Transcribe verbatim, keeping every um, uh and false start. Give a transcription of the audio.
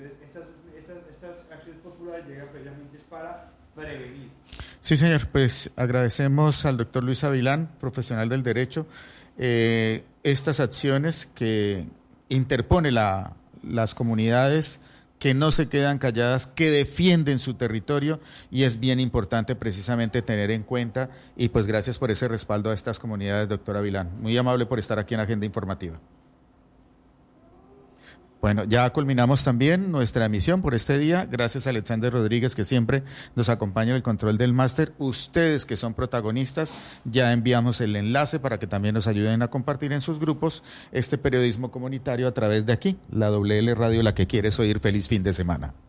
estas, estas, estas acciones populares llegan precisamente para prevenir. Sí, señor, pues agradecemos al doctor Luis Avilán, profesional del derecho, eh, estas acciones que interpone la, las comunidades que no se quedan calladas, que defienden su territorio, y es bien importante precisamente tener en cuenta, y pues gracias por ese respaldo a estas comunidades, doctor Avilán. Muy amable por estar aquí en Agenda Informativa. Bueno, ya culminamos también nuestra emisión por este día. Gracias a Alexander Rodríguez, que siempre nos acompaña en el control del máster. Ustedes que son protagonistas, ya enviamos el enlace para que también nos ayuden a compartir en sus grupos este periodismo comunitario a través de aquí, la W L Radio, la que quieres oír. Feliz fin de semana.